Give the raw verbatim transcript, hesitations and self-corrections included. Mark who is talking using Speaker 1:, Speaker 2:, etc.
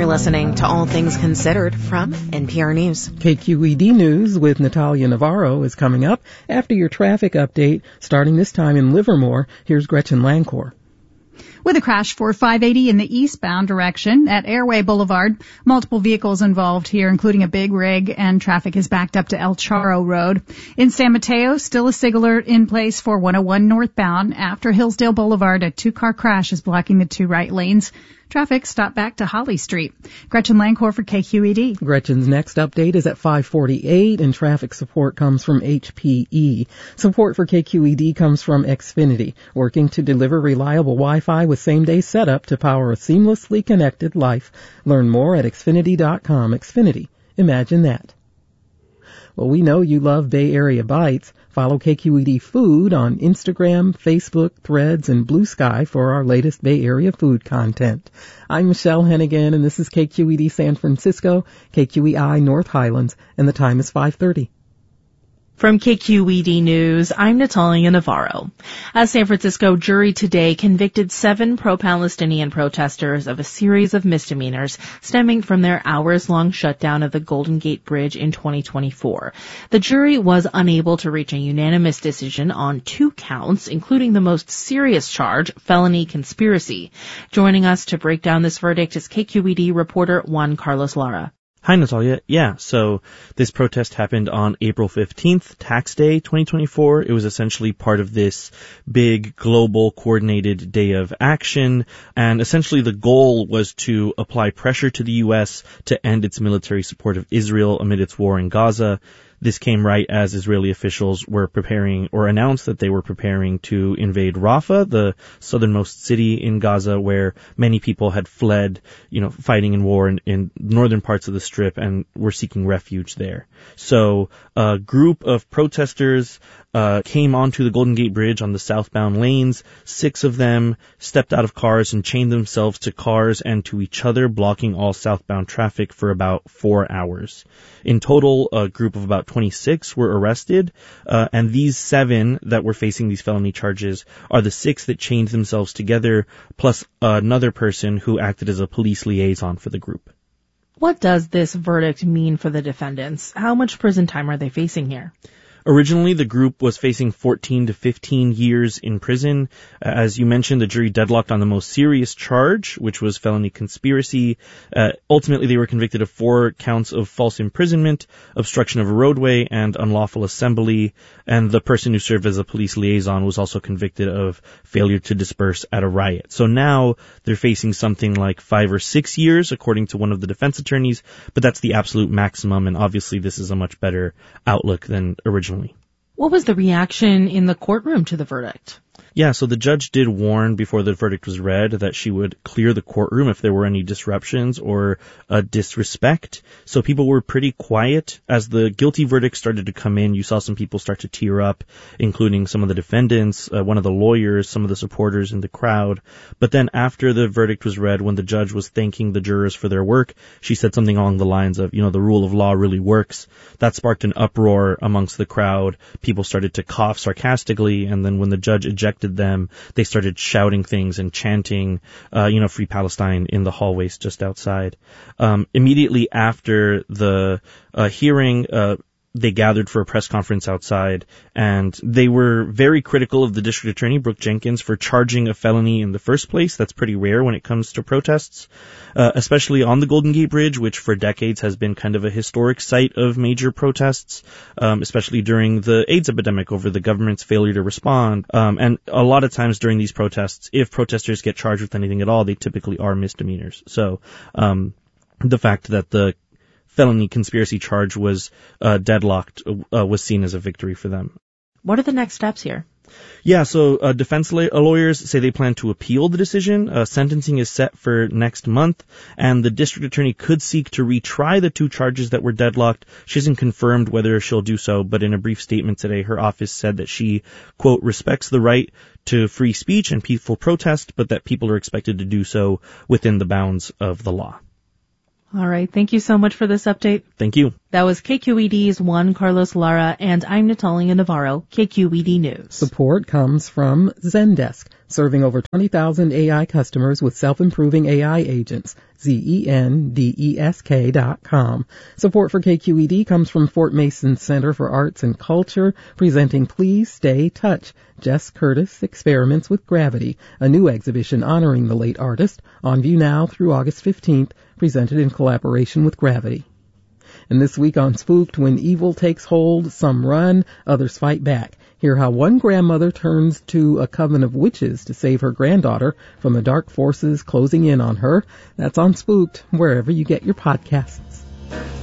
Speaker 1: listening to All Things Considered from N P R News.
Speaker 2: K Q E D News with Natalia Navarro is coming up after your traffic update, starting this time in Livermore. Here's Gretchen Lancor.
Speaker 3: With a crash for five eighty in the eastbound direction at Airway Boulevard. Multiple vehicles involved here, including a big rig, and traffic is backed up to El Charro Road. In San Mateo, still a SIG alert in place for one oh one northbound after Hillsdale Boulevard. A two-car crash is blocking the two right lanes. Traffic stopped back to Holly Street. Gretchen Lancor for K Q E D.
Speaker 2: Gretchen's next update is at five forty-eight, and traffic support comes from H P E. Support for K Q E D comes from Xfinity, working to deliver reliable Wi-Fi with same-day setup to power a seamlessly connected life. Learn more at Xfinity dot com. Xfinity. Imagine that. Well, we know you love Bay Area Bites. Follow K Q E D Food on Instagram, Facebook, Threads, and Blue Sky for our latest Bay Area food content. I'm Michelle Hennigan, and this is K Q E D San Francisco, K Q E I North Highlands, and the time is five thirty.
Speaker 4: From K Q E D News, I'm Natalia Navarro. A San Francisco jury today convicted seven pro-Palestinian protesters of a series of misdemeanors stemming from their hours-long shutdown of the Golden Gate Bridge in twenty twenty-four. The jury was unable to reach a unanimous decision on two counts, including the most serious charge, felony conspiracy. Joining us to break down this verdict is K Q E D reporter Juan Carlos Lara.
Speaker 5: Hi, Natalia. Yeah, so this protest happened on April fifteenth, Tax Day twenty twenty-four. It was essentially part of this big global coordinated day of action, and essentially the goal was to apply pressure to the U S to end its military support of Israel amid its war in Gaza. This came right as Israeli officials were preparing or announced that they were preparing to invade Rafah, the southernmost city in Gaza where many people had fled, you know, fighting in war in, in northern parts of the Strip and were seeking refuge there. So a group of protesters uh came onto the Golden Gate Bridge on the southbound lanes. Six of them stepped out of cars and chained themselves to cars and to each other, blocking all southbound traffic for about four hours. In total, a group of about twenty-six were arrested, uh, and these seven that were facing these felony charges are the six that chained themselves together, plus another person who acted as a police liaison for the group.
Speaker 4: What does this verdict mean for the defendants? How much prison time are they facing here?
Speaker 5: Originally, the group was facing fourteen to fifteen years in prison. As you mentioned, the jury deadlocked on the most serious charge, which was felony conspiracy. Uh, ultimately, they were convicted of four counts of false imprisonment, obstruction of a roadway, and unlawful assembly. And the person who served as a police liaison was also convicted of failure to disperse at a riot. So now they're facing something like five or six years, according to one of the defense attorneys, but that's the absolute maximum, and obviously this is a much better outlook than originally.
Speaker 4: What was the reaction in the courtroom to the verdict?
Speaker 5: Yeah, so the judge did warn before the verdict was read that she would clear the courtroom if there were any disruptions or uh, disrespect. So people were pretty quiet. As the guilty verdict started to come in, you saw some people start to tear up, including some of the defendants, uh, one of the lawyers, some of the supporters in the crowd. But then after the verdict was read, when the judge was thanking the jurors for their work, she said something along the lines of, you know, the rule of law really works. That sparked an uproar amongst the crowd. People started to cough sarcastically, and then when the judge ejected them, they started shouting things and chanting, uh, you know, Free Palestine in the hallways just outside. Um, immediately after the uh, hearing, uh, they gathered for a press conference outside, and they were very critical of the district attorney, Brooke Jenkins, for charging a felony in the first place. That's pretty rare when it comes to protests, uh, especially on the Golden Gate Bridge, which for decades has been kind of a historic site of major protests, um, especially during the AIDS epidemic over the government's failure to respond. Um, and a lot of times during these protests, if protesters get charged with anything at all, they typically are misdemeanors. So um, the fact that the felony conspiracy charge was uh, deadlocked uh, was seen as a victory for them.
Speaker 4: What are the next steps here?
Speaker 5: Yeah, so uh, defense la- lawyers say they plan to appeal the decision. Uh, sentencing is set for next month, and the district attorney could seek to retry the two charges that were deadlocked. She hasn't confirmed whether she'll do so, but in a brief statement today, her office said that she, quote, respects the right to free speech and peaceful protest, but that people are expected to do so within the bounds of the law.
Speaker 4: All right. Thank you so much for this update.
Speaker 5: Thank you.
Speaker 4: That was K Q E D's Juan Carlos Lara, and I'm Natalia Navarro, K Q E D News.
Speaker 2: Support comes from Zendesk, serving over twenty thousand A I customers with self-improving A I agents. Z E N D E S K dot com. Support for K Q E D comes from Fort Mason Center for Arts and Culture, presenting Please Stay Touch. Jess Curtis Experiments with Gravity, a new exhibition honoring the late artist, on view now through August fifteenth, presented in collaboration with Gravity. And this week on Spooked, when evil takes hold, some run, others fight back. Hear how one grandmother turns to a coven of witches to save her granddaughter from the dark forces closing in on her. That's on Spooked, wherever you get your podcasts.